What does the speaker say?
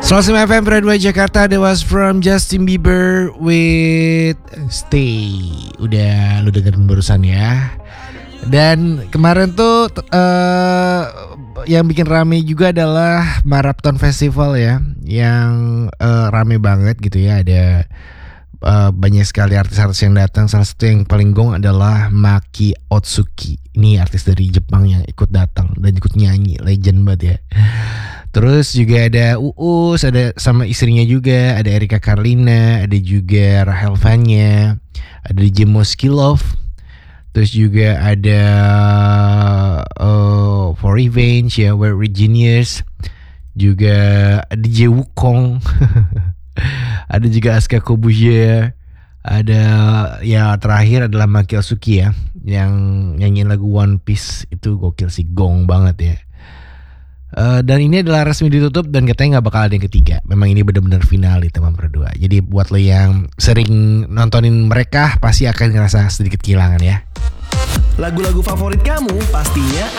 105 FM Broadway Jakarta. That was from Justin Bieber with Stay. Udah lu dengerin barusan ya. Dan kemarin tuh yang bikin rame juga adalah Marathon Festival ya, yang rame banget gitu ya. Ada banyak sekali artis-artis yang datang. Salah satu yang paling gong adalah Maki Otsuki. Ini artis dari Jepang yang ikut datang dan ikut nyanyi, legend banget ya. Terus juga ada Uus, ada sama istrinya juga, ada Erika Carlina, ada juga Rahel Vanya, ada DJ Moskilov. Terus juga ada For Revenge ya, We're Genius. Juga DJ Wukong. Ada juga Asuka Kobusier. Ada ya terakhir adalah Maki Otsuki ya, yang nyanyiin lagu One Piece. Itu gokil sih, gong banget ya. Dan ini adalah resmi ditutup dan katanya gak bakal ada yang ketiga. Memang ini benar-benar final di teman berdua. Jadi buat lo yang sering nontonin mereka pasti akan ngerasa sedikit kehilangan ya. Lagu-lagu favorit kamu pastinya